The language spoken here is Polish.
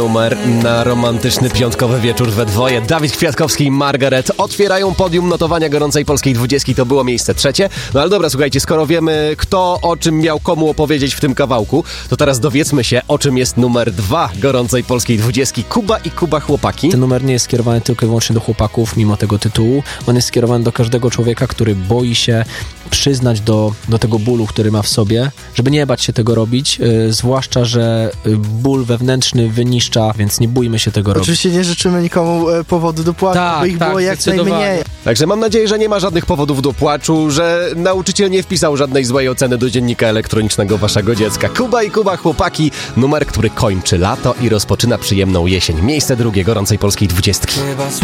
numer na romantyczny piątkowy wieczór we dwoje. Dawid Kwiatkowski i Margaret otwierają podium notowania gorącej polskiej 20. To było miejsce trzecie. No ale dobra, słuchajcie, skoro wiemy, kto o czym miał komu opowiedzieć w tym kawałku, to teraz dowiedzmy się, o czym jest numer 2 gorącej polskiej 20. Kuba i Kuba chłopaki. Ten numer nie jest skierowany tylko i wyłącznie do chłopaków, mimo tego tytułu. On jest skierowany do każdego człowieka, który boi się przyznać do tego bólu, który ma w sobie, żeby nie bać się tego robić, zwłaszcza, że ból wewnętrzny wyniszcza, więc nie bójmy się tego robić. Oczywiście nie życzymy nikomu powodu do płaczu, by ich było jak najmniej. Także mam nadzieję, że nie ma żadnych powodów do płaczu, że nauczyciel nie wpisał żadnej złej oceny do dziennika elektronicznego waszego dziecka. Kuba i Kuba chłopaki, numer, który kończy lato i rozpoczyna przyjemną jesień. Miejsce drugie gorącej polskiej 20.